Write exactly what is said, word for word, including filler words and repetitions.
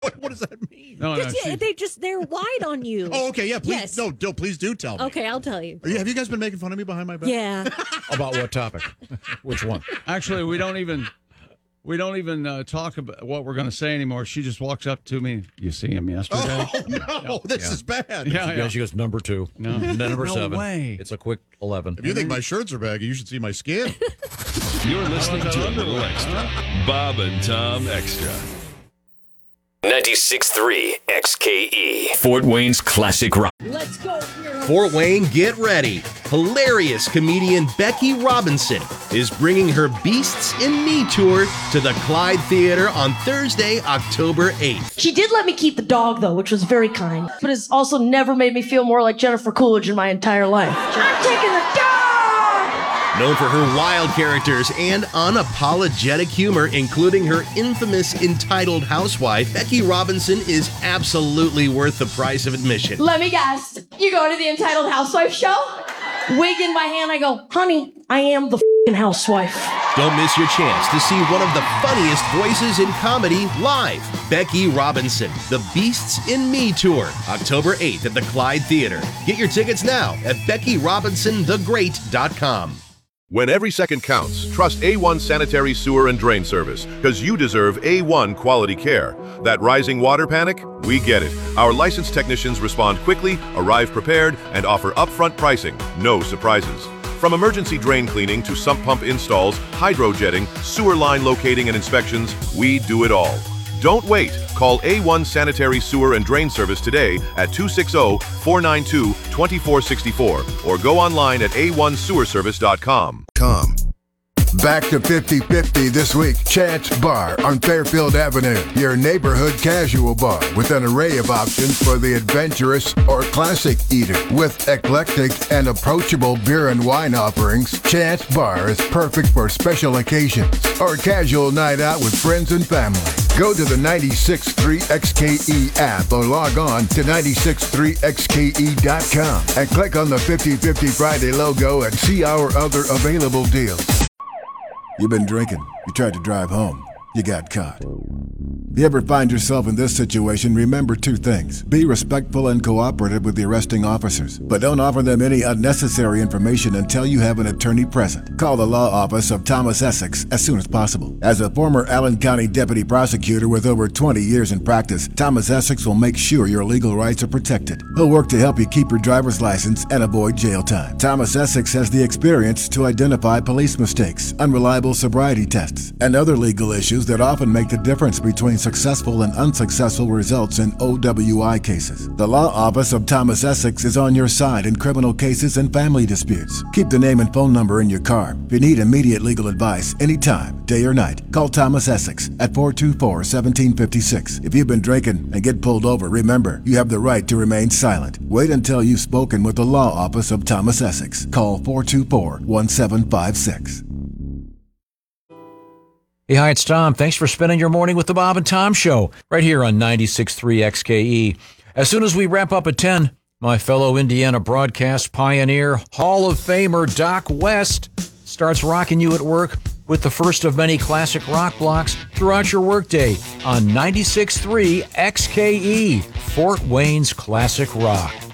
What, what does that mean? No, no, Just, she- they just, they're wide on you. Oh, okay, yeah, please. Yes. No, no, please do tell me. Okay, I'll tell you. Are you. Have you guys been making fun of me behind my back? Yeah. About what topic? Which one? Actually, we don't even we don't even uh, talk about what we're going to say anymore. She just walks up to me. You see him yesterday? Oh, no, this Yeah. is bad. Yeah, Yeah, yeah. she goes number two. No. Then number No seven. way. It's a quick eleven. If you think my shirts are baggy, you should see my skin. You're listening to a little extra. Bob and Tom Extra. ninety-six point three X K E. Fort Wayne's classic rock. Let's go. Fort Wayne, get ready. Hilarious comedian Becky Robinson is bringing her Beasts in Me tour to the Clyde Theater on Thursday, October eighth. She did let me keep the dog, though, which was very kind. But it's also never made me feel more like Jennifer Coolidge in my entire life. I'm taking the dog! Known for her wild characters and unapologetic humor, including her infamous entitled housewife, Becky Robinson is absolutely worth the price of admission. Let me guess. You go to the Entitled Housewife show? Wig in my hand, I go, honey, I am the f***ing housewife. Don't miss your chance to see one of the funniest voices in comedy live. Becky Robinson, The Beasts in Me Tour, October eighth at the Clyde Theater. Get your tickets now at becky robinson the great dot com. When every second counts, trust A one Sanitary Sewer and Drain Service, because you deserve A one quality care. That rising water panic? We get it. Our licensed technicians respond quickly, arrive prepared, and offer upfront pricing. No surprises. From emergency drain cleaning to sump pump installs, hydro jetting, sewer line locating and inspections, we do it all. Don't wait. Call A one Sanitary Sewer and Drain Service today at two six zero, four nine two, two four six four or go online at a one sewer service dot com. Com. Back to fifty fifty this week. Chance Bar on Fairfield Avenue. Your neighborhood casual bar with an array of options for the adventurous or classic eater. With eclectic and approachable beer and wine offerings, Chance Bar is perfect for special occasions or casual night out with friends and family. Go to the ninety-six point three X K E app or log on to ninety-six point three X K E dot com and click on the fifty fifty Friday logo and see our other available deals. You've been drinking. You tried to drive home. You got caught. If you ever find yourself in this situation, remember two things. Be respectful and cooperative with the arresting officers, but don't offer them any unnecessary information until you have an attorney present. Call the law office of Thomas Essex as soon as possible. As a former Allen County deputy prosecutor with over twenty years in practice, Thomas Essex will make sure your legal rights are protected. He'll work to help you keep your driver's license and avoid jail time. Thomas Essex has the experience to identify police mistakes, unreliable sobriety tests, and other legal issues that often make the difference between successful and unsuccessful results in O W I cases. The law office of Thomas Essex is on your side in criminal cases and family disputes. Keep the name and phone number in your car. If you need immediate legal advice anytime, day or night, call Thomas Essex at four two four, one seven five six. If you've been drinking and get pulled over, remember, you have the right to remain silent. Wait until you've spoken with the law office of Thomas Essex. Call four two four, one seven five six. Hey, hi, it's Tom. Thanks for spending your morning with the Bob and Tom Show right here on ninety-six point three X K E. As soon as we wrap up at ten, my fellow Indiana broadcast pioneer, Hall of Famer Doc West starts rocking you at work with the first of many classic rock blocks throughout your workday on ninety-six point three X K E, Fort Wayne's classic rock.